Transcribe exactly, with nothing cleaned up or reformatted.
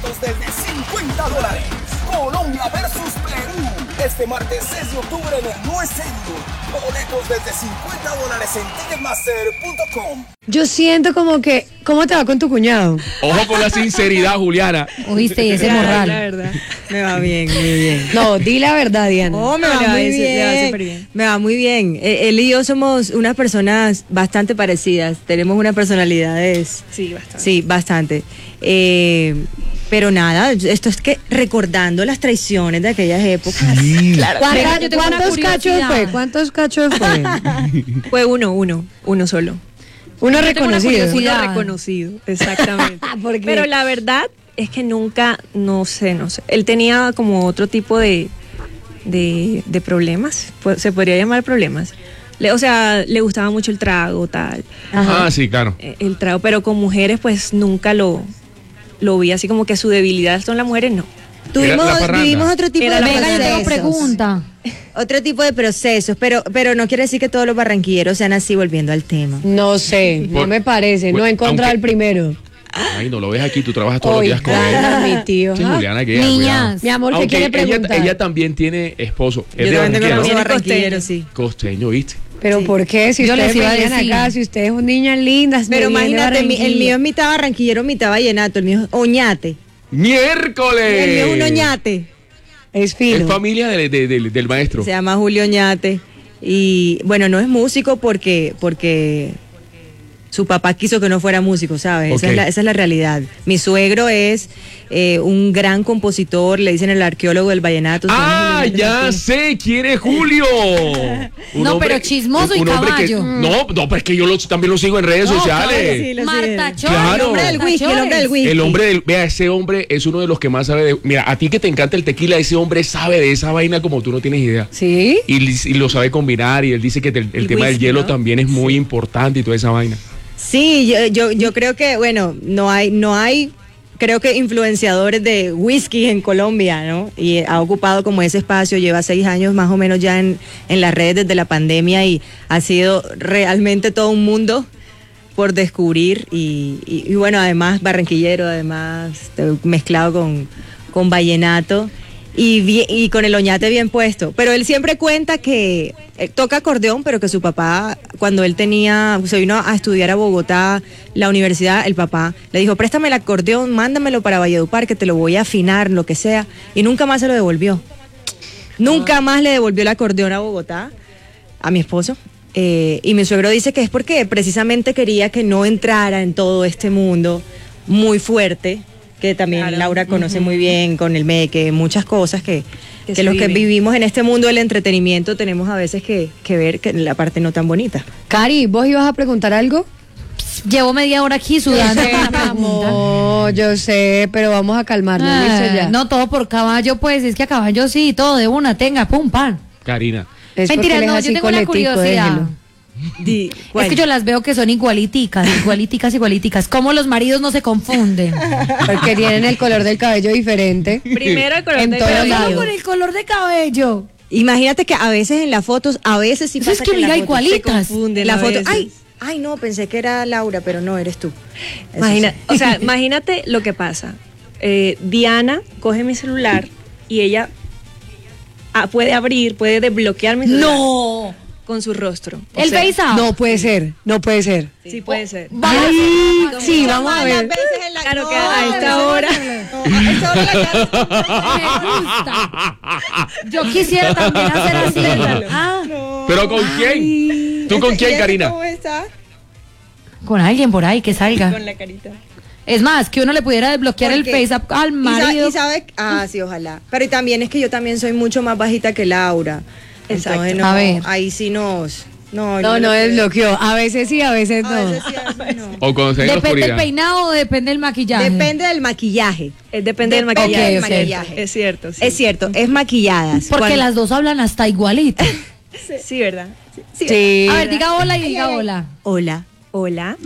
Desde cincuenta dólares. Colombia versus Perú. Este martes seis de octubre en el No Es Serio. Boletos desde cincuenta dólares en ticketmaster punto com. Yo siento como que, ¿cómo te va con tu cuñado? Ojo con la sinceridad, Juliana. Oíste, y ese La, morral. la verdad. Me va bien, muy bien. No, di la verdad, Diana. Oh, me No, va le va muy a decir- bien. le va súper bien. Me va muy bien. Eh, Él y yo somos unas personas bastante parecidas. Tenemos unas personalidades. Sí, bastante. Sí, bastante. Eh, pero nada, esto es que recordando las traiciones de aquellas épocas. ¿Cuántas- Venga, yo tengo una ¿Cuántos cachos curiosidad. fue? ¿Cuántos cachos fue? Fue uno, uno, uno solo. Uno Yo tengo una reconocido. curiosidad. Uno reconocido, exactamente. ¿Por qué? Pero la verdad es que nunca, no sé, no sé. Él tenía como otro tipo de, de, de problemas, pues, se podría llamar problemas. Le- o sea, le gustaba mucho el trago, tal. Ah, sí, claro. eh, El trago, pero con mujeres pues nunca lo, lo vi así como que su debilidad son las mujeres, no. Tuvimos, la parranda. vivimos otro tipo Era de la Venga, yo tengo procesos. pregunta. Otro tipo de procesos, pero, pero no quiere decir que todos los barranquilleros sean así, volviendo al tema. No sé, no Por- me parece. No por- he encontrado aunque- el primero. Ay, no lo ves aquí, tú trabajas todos los días con Oiga, él. mi tío. Sí, ¿ah? Juliana, que Niñas. Mi amor, ¿qué Aunque quiere ella, preguntar? ella también tiene esposo. Es Yo de también tengo Barranquilla, un ¿no? esposo Viene barranquillero, costeño. sí. Costeño, ¿viste? Pero Sí. ¿por qué? Si Yo ustedes les iba a venían decir. acá, si ustedes son niñas lindas, Pero me viene imagínate, mi- el Barranquilla. mío es mitad barranquillero, mitad vallenato, el mío es oñate. ¡Miércoles! El mío es un oñate. Es Es fino. familia de- de- de- del maestro. Se llama Julio Oñate. Y bueno, no es músico porque, porque su papá quiso que no fuera músico, ¿sabes? Esa, Ok. es la, esa es la realidad. Mi suegro es eh, un gran compositor, le dicen el arqueólogo del vallenato. se llama ¡Ah, Julio Oñate ya Martín. sé quién es Julio! Un No, pero chismoso y un hombre que- caballo. no, no, pero es que yo lo- también lo sigo en redes No, sociales. sí, lo Marta siguen. Chores. Claro. El hombre del Marta whisky, el hombre del Chores. whisky. El hombre del, vea, ese hombre es uno de los que más sabe de, mira, a ti que te encanta el tequila, ese hombre sabe de esa vaina como tú no tienes idea. ¿Sí? Y, li- y lo sabe combinar y él dice que el, el El tema del whisky, hielo ¿no? también es muy importante y toda esa vaina. Sí, yo, yo, yo creo que, bueno, no hay, no hay, creo que influenciadores de whisky en Colombia, ¿no? Y ha ocupado como ese espacio, lleva seis años más o menos ya en, en las redes desde la pandemia y ha sido realmente todo un mundo por descubrir y, y- y bueno, además barranquillero, además este, mezclado con, con vallenato. Y, bien- y con el oñate bien puesto. Pero él siempre cuenta que eh, toca acordeón, pero que su papá, cuando él tenía, se vino a estudiar a Bogotá, la universidad, el papá le dijo, préstame el acordeón, mándamelo para Valledupar, que te lo voy a afinar, lo que sea. Y nunca más se lo devolvió. Nunca más le devolvió el acordeón a Bogotá, a mi esposo. Eh, y mi suegro dice que es porque precisamente quería que no entrara en todo este mundo muy fuerte, que también Claro. Laura conoce muy bien con el meque, muchas cosas que, Que que se los que viven. vivimos en este mundo del entretenimiento tenemos a veces que, que ver que la parte no tan bonita. Cari, ¿vos ibas a preguntar algo? Llevo media hora aquí sudando con la Mi pregunta. amor, yo sé, pero vamos a calmarnos, Ah, listo ya. no, todo por caballo, pues, es que a caballo sí, todo de una, tenga, pum, pan. Karina. Es porque Mentira, él es no, así yo tengo una coletico, curiosidad. déjelo. Di- Es que yo las veo que son igualiticas, igualiticas, igualiticas. ¿Cómo los maridos no se confunden? Porque tienen el color del cabello diferente. Primero el color En del todos Pero cabello. solo con el color de cabello. Imagínate que a veces en las fotos, a veces sí Eso pasa es que en la mira, foto igualitas. se confunden La la foto. foto, Ay, ay, no, pensé que era Laura, pero no eres tú. Eso Imagina, sí. o sea, imagínate lo que pasa. Eh, Diana coge mi celular y ella ah, puede abrir, puede desbloquear mi celular No. con su rostro. O El sea, face up. No puede ser, no puede ser. Sí, puede ser. Ay, sí, vamos a ver. Claro que a esta hora. Me gusta. Yo quisiera también hacer así. Ah, ¿Pero con quién? ¿Tú con quién, Karina? ¿Cómo está? con alguien por ahí que salga. Con la carita. Es más, que uno le pudiera desbloquear el Porque- face up al Y sa- marido. Y sabe, ah, sí, ojalá. Pero y también es que yo también soy mucho más bajita que Laura. Exacto. Entonces, no, A ver. ahí sí nos. No, yo No, no lo que- desbloqueó. A veces sí, a veces no. A veces sí, a veces no. O cuando se ve en la ¿Depende del oscuridad. peinado o depende del maquillaje? Depende del maquillaje. Eh, depende del Depende maquillaje. del Ok, ok. maquillaje. Es cierto. Sí. Es cierto, es maquilladas. Porque Cuando- las dos hablan hasta igualito. Sí, ¿verdad? Sí. Sí. A ver, diga hola y diga hola. Hola. Hola.